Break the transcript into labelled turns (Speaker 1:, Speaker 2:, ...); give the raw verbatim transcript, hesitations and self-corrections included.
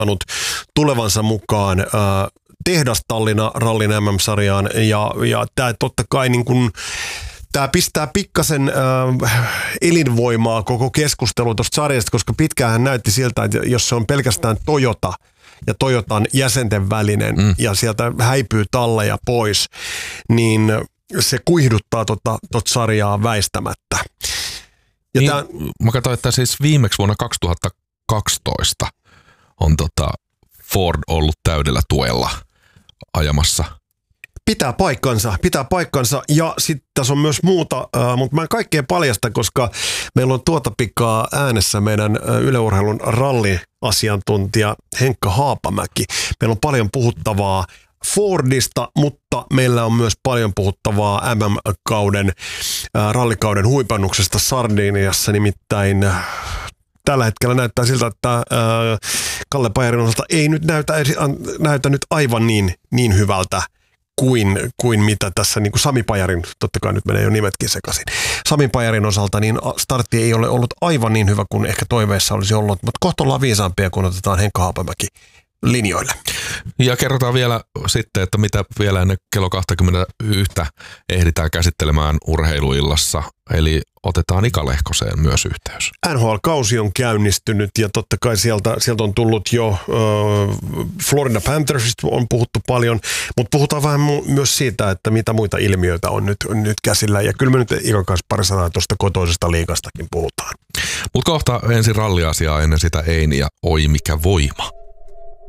Speaker 1: ilmoittanut tulevansa mukaan äh, Tehdastallinna rallin M M-sarjaan ja, ja tämä totta kai niin kuin tämä pistää pikkasen äh, elinvoimaa koko keskustelu tuosta sarjasta, koska pitkään näytti siltä, että jos se on pelkästään Toyota ja Toyotan jäsenten välinen mm. ja sieltä häipyy talleja pois, niin se kuihduttaa tota, tota sarjaa väistämättä. Ja
Speaker 2: niin,
Speaker 1: tämän,
Speaker 2: mä katsoin, että siis viimeksi vuonna kaksituhattakaksitoista on tota Ford ollut täydellä tuella ajamassa.
Speaker 1: Pitää paikkansa, pitää paikkansa ja sitten tässä on myös muuta, äh, mutta mä en kaikkea paljasta, koska meillä on tuota pikaa äänessä meidän äh, Yle Urheilun ralliasiantuntija Henkka Haapamäki. Meillä on paljon puhuttavaa Fordista, mutta meillä on myös paljon puhuttavaa M M-kauden, äh, rallikauden huipannuksesta Sardiniassa, nimittäin äh, tällä hetkellä näyttää siltä, että äh, Kalle Pajarin osalta ei nyt näytä, näytä nyt aivan niin, niin hyvältä kuin, kuin mitä tässä niin kuin Sami Pajarin, totta kai nyt menee jo nimetkin sekaisin. Sami Pajarin osalta niin startti ei ole ollut aivan niin hyvä kuin ehkä toiveessa olisi ollut, mutta kohta ollaan viisaampia, kun otetaan Henkka Haapamäki linjoille.
Speaker 2: Ja kerrotaan vielä sitten, että mitä vielä ennen kello kaksikymmentäyksi ehditään käsittelemään urheiluillassa, eli otetaan Ika Lehkoseen myös yhteys.
Speaker 1: N H L-kausi on käynnistynyt ja totta kai sieltä, sieltä on tullut jo äh, Florida Panthersista on puhuttu paljon, mutta puhutaan vähän mu- myös siitä, että mitä muita ilmiöitä on nyt, nyt käsillä. Ja kyllä me nyt Ikan kanssa pari sanaa tuosta kotoisesta liigastakin puhutaan.
Speaker 2: Mutta kohta ensin ralliasiaa ennen sitä Eini ja oi mikä voima.